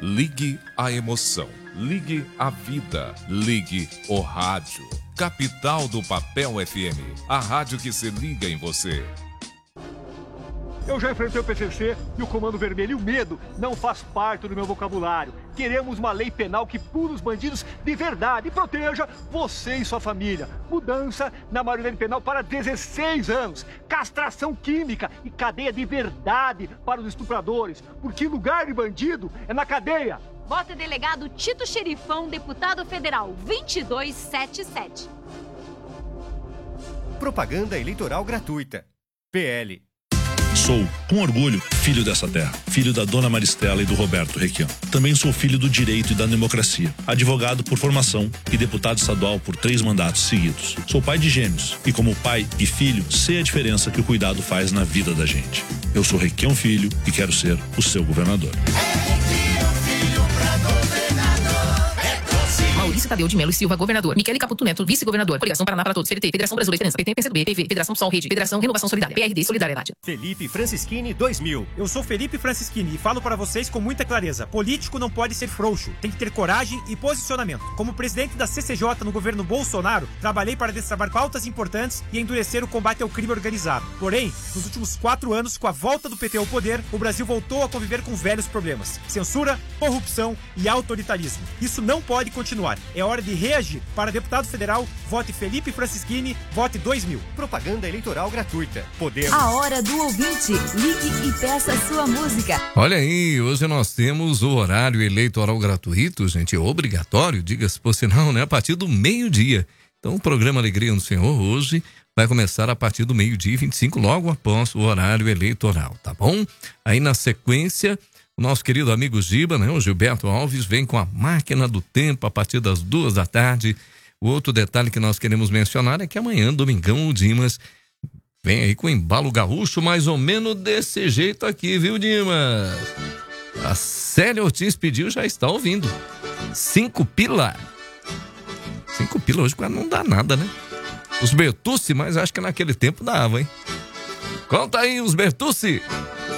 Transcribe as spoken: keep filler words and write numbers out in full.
Ligue a emoção. Ligue a vida. Ligue o rádio. Capital do Papel F M. A rádio que se liga em você. Eu já enfrentei o P C C e o Comando Vermelho, e o medo não faz parte do meu vocabulário. Queremos uma lei penal que pune os bandidos de verdade e proteja você e sua família. Mudança na maioridade penal para dezesseis anos. Castração química e cadeia de verdade para os estupradores. Porque lugar de bandido é na cadeia. Vota delegado Tito Xerifão, deputado federal vinte e dois setenta e sete. Propaganda eleitoral gratuita. P L. Sou, com orgulho, filho dessa terra, filho da dona Maristela e do Roberto Requião. Também sou filho do direito e da democracia, advogado por formação e deputado estadual por três mandatos seguidos. Sou pai de gêmeos e, como pai e filho, sei a diferença que o cuidado faz na vida da gente. Eu sou Requião Filho e quero ser o seu governador. Maurício Tadeu de Melo e Silva, governador. Michele Caputo Neto, vice-governador. Coligação Paraná para Todos. P D T, Federação Brasileira de Esperança. P T, P C do B, P V, Federação Sol Rede, Federação Renovação Solidária, P R D, Solidariedade. Felipe Francischini, dois mil. Eu sou Felipe Francischini e falo para vocês com muita clareza. Político não pode ser frouxo, tem que ter coragem e posicionamento. Como presidente da C C J no governo Bolsonaro, trabalhei para destravar pautas importantes e endurecer o combate ao crime organizado. Porém, nos últimos quatro anos, com a volta do P T ao poder, o Brasil voltou a conviver com velhos problemas: censura, corrupção e autoritarismo. Isso não pode continuar. É hora de reagir. Para deputado federal, vote Felipe Francischini, vote dois mil. Propaganda eleitoral gratuita. Podemos. A hora do ouvinte. Ligue e peça a sua música. Olha aí, hoje nós temos o horário eleitoral gratuito, gente, obrigatório, diga-se por sinal, né? A partir do meio-dia. Então o programa Alegria no Senhor hoje vai começar a partir do meio-dia e vinte e cinco, logo após o horário eleitoral, tá bom? Aí na sequência, o nosso querido amigo Giba, né, o Gilberto Alves, vem com a Máquina do Tempo a partir das duas da tarde. O outro detalhe que nós queremos mencionar é que amanhã, domingão, o Dimas vem aí com o embalo gaúcho, mais ou menos desse jeito aqui, viu, Dimas? A Célia Ortiz pediu, já está ouvindo. Cinco pila. Cinco pila hoje quase não dá nada, né? Os Bertucci, mas acho que naquele tempo dava, hein? Conta aí os Bertucci.